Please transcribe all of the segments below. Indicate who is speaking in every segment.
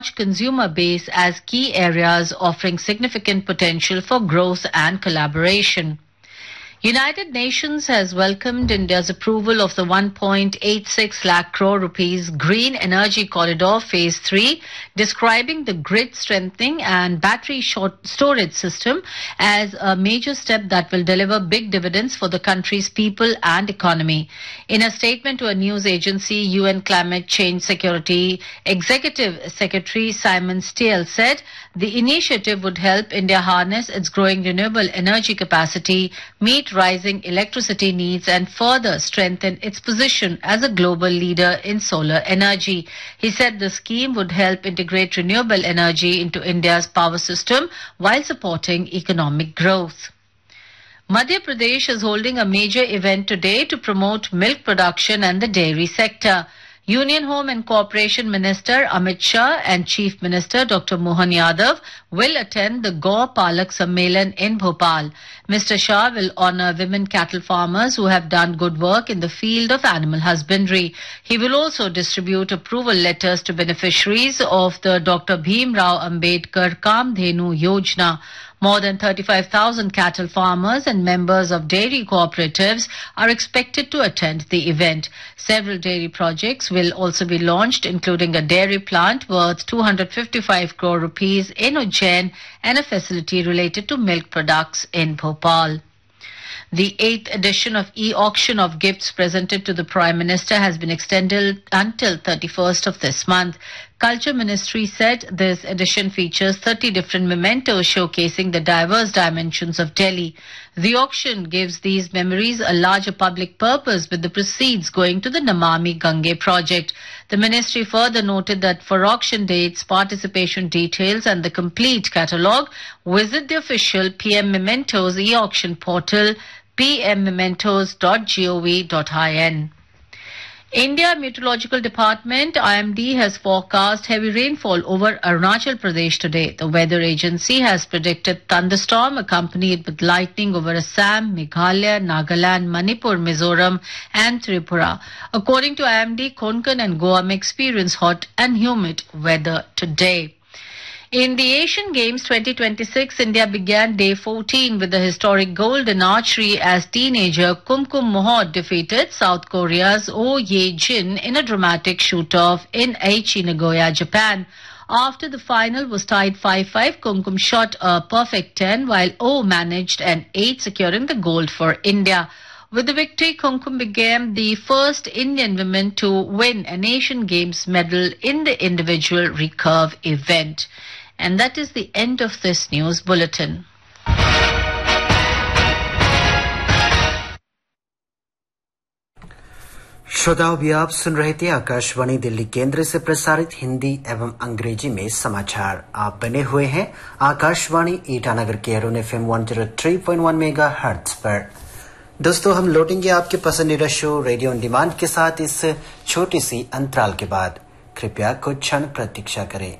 Speaker 1: consumer base as key areas offering significant potential for growth and collaboration. United Nations has welcomed India's approval of the 1.86 lakh crore rupees Green Energy Corridor Phase 3, describing the grid strengthening and battery storage system as a major step that will deliver big dividends for the country's people and economy. In a statement to a news agency, UN Climate Change Security Executive Secretary Simon Stiell said the initiative would help India harness its growing renewable energy capacity, meet rising electricity needs and further strengthen its position as a global leader in solar energy. He said the scheme would help integrate renewable energy into India's power system while supporting economic growth. Madhya Pradesh is holding a major event today to promote milk production and the dairy sector. Union Home and Corporation Minister Amit Shah and Chief Minister Dr. Mohan Yadav will attend the Gau Palak Sammelan in Bhopal. Mr. Shah will honor women cattle farmers who have done good work in the field of animal husbandry. He will also distribute approval letters to beneficiaries of the Dr. Bhim Rao Ambedkar Kamdhenu Yojana. More than 35,000 cattle farmers and members of dairy cooperatives are expected to attend the event. Several dairy projects will also be launched, including a dairy plant worth 255 crore rupees in Ujjain and a facility related to milk products in Bhopal. The 8th edition of e-auction of gifts presented to the Prime Minister has been extended until 31st of this month. Culture Ministry said this edition features 30 different mementos showcasing the diverse dimensions of Delhi. The auction gives these memories a larger public purpose, with the proceeds going to the Namami Gange project. The ministry further noted that for auction dates, participation details and the complete catalogue, visit the official PM Mementos e-auction portal pmmementos.gov.in. India Meteorological Department IMD has forecast heavy rainfall over Arunachal Pradesh today. The weather agency has predicted thunderstorm accompanied with lightning over Assam, Meghalaya, Nagaland, Manipur, Mizoram and Tripura. According to IMD, Konkan and Goa may experience hot and humid weather today. In the Asian Games 2026, India began day 14 with a historic gold in archery as teenager Kumkum Mohod defeated South Korea's Oh Ye-jin in a dramatic shoot-off in Aichi, Nagoya, Japan. After the final was tied 5-5, Kumkum shot a perfect 10 while Oh managed an 8, securing the gold for India. With the victory, Kumkum became the first Indian woman to win an Asian Games medal in the individual recurve event. And that is the end of this news bulletin.
Speaker 2: श्रोताओं, भी आप सुन रहे थे आकाशवाणी दिल्ली केंद्र से प्रसारित हिंदी एवं अंग्रेजी में समाचार। आप बने हुए हैं आकाशवाणी ईटानगर के अरुण FM 103.1 मेगाहर्ट्ज पर। दोस्तों, हम लौटेंगे आपके पसंदीदा शो रेडियो ऑन डिमांड के साथ इस छोटी सी अंतराल के बाद। कृपया कुछ क्षण प्रतीक्षा करें।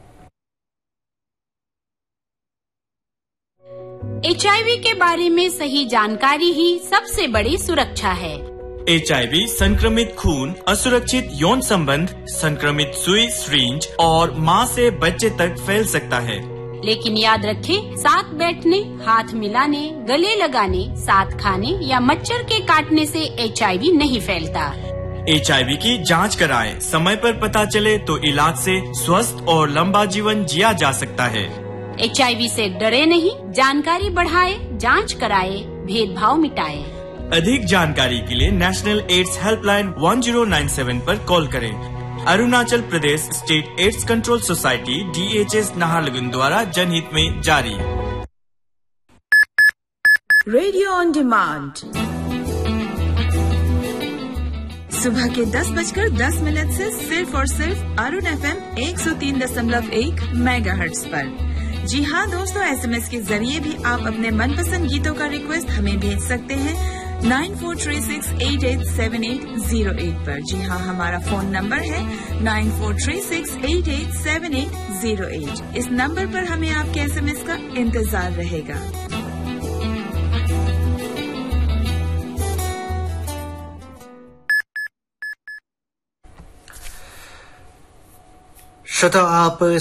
Speaker 3: HIV के बारे में सही जानकारी ही सबसे बड़ी सुरक्षा है।
Speaker 4: HIV संक्रमित खून, असुरक्षित यौन संबंध, संक्रमित सुई, सिरिंज और मां से बच्चे तक फैल सकता है।
Speaker 3: लेकिन याद रखें, साथ बैठने, हाथ मिलाने, गले लगाने, साथ खाने या मच्छर के काटने से HIV नहीं फैलता।
Speaker 4: HIV की जांच कराएं। समय पर पता चले तो इलाज से स्वस्थ और लंबा जीवन जिया जा सकता है।
Speaker 3: HIV से डरे नहीं, जानकारी बढ़ाए, जांच कराए, भेदभाव मिटाए।
Speaker 4: अधिक जानकारी के लिए नेशनल एड्स हेल्पलाइन 1097 पर कॉल करें। Arunachal Pradesh state AIDS control society DHS Naharlagun द्वारा जनहित में जारी।
Speaker 5: रेडियो ऑन डिमांड सुबह के 10:10 से सिर्फ और सिर्फ अरुण FM 103.1 मेगाहर्ट्ज पर। जी हाँ दोस्तों, SMS के जरिए भी आप अपने मनपसंद गीतों का रिक्वेस्ट हमें भेज सकते हैं 9436887808 पर। जी हाँ, हमारा फोन नंबर है 9436887808। इस नंबर पर हमें आपके SMS का इंतजार रहेगा।
Speaker 2: श्रोता आप